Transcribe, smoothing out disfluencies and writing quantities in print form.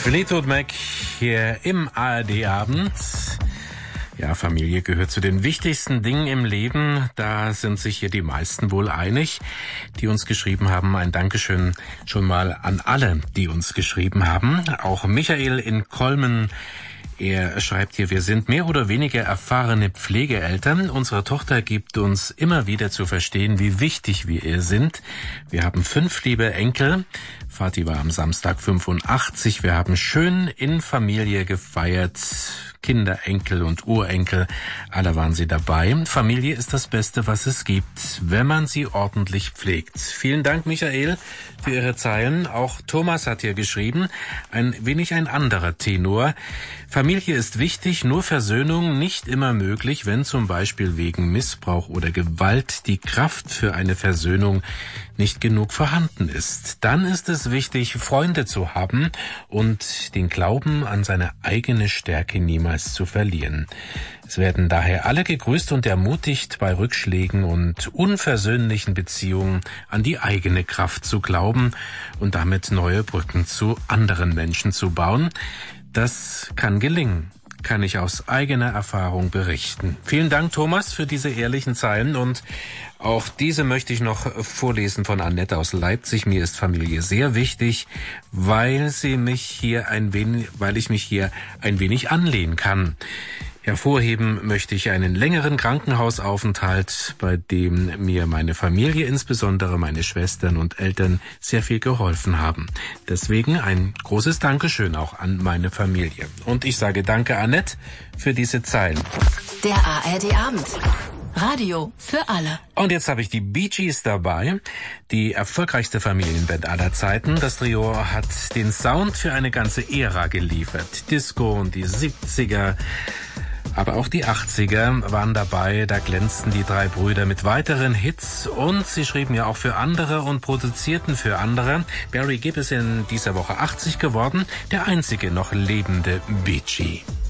Fleetwood Mac hier im ARD-Abend. Ja, Familie gehört zu den wichtigsten Dingen im Leben. Da sind sich hier die meisten wohl einig, die uns geschrieben haben. Ein Dankeschön schon mal an alle, die uns geschrieben haben. Auch Michael in Kolmen. Er schreibt hier, wir sind mehr oder weniger erfahrene Pflegeeltern. Unsere Tochter gibt uns immer wieder zu verstehen, wie wichtig wir ihr sind. Wir haben 5 liebe Enkel. Vati war am Samstag 85. Wir haben schön in Familie gefeiert. Kinder, Enkel und Urenkel, alle waren sie dabei. Familie ist das Beste, was es gibt, wenn man sie ordentlich pflegt. Vielen Dank, Michael, für Ihre Zeilen. Auch Thomas hat hier geschrieben, ein wenig ein anderer Tenor. Familie ist wichtig, nur Versöhnung nicht immer möglich, wenn zum Beispiel wegen Missbrauch oder Gewalt die Kraft für eine Versöhnung nicht genug vorhanden ist. Dann ist es wichtig, Freunde zu haben und den Glauben an seine eigene Stärke niemals zu verlieren. Es werden daher alle gegrüßt und ermutigt, bei Rückschlägen und unversöhnlichen Beziehungen an die eigene Kraft zu glauben und damit neue Brücken zu anderen Menschen zu bauen. Das kann gelingen, kann ich aus eigener Erfahrung berichten. Vielen Dank, Thomas, für diese ehrlichen Zeilen, und auch diese möchte ich noch vorlesen von Annette aus Leipzig. Mir ist Familie sehr wichtig, weil ich mich hier ein wenig anlehnen kann. Hervorheben möchte ich einen längeren Krankenhausaufenthalt, bei dem mir meine Familie, insbesondere meine Schwestern und Eltern, sehr viel geholfen haben. Deswegen ein großes Dankeschön auch an meine Familie. Und ich sage danke, Annette, für diese Zeilen. Der ARD-Abend. Radio für alle. Und jetzt habe ich die Bee Gees dabei, die erfolgreichste Familienband aller Zeiten. Das Trio hat den Sound für eine ganze Ära geliefert. Disco und die 70er, aber auch die 80er waren dabei. Da glänzten die 3 Brüder mit weiteren Hits, und sie schrieben ja auch für andere und produzierten für andere. Barry Gibb ist in dieser Woche 80 geworden, der einzige noch lebende Bee Gee.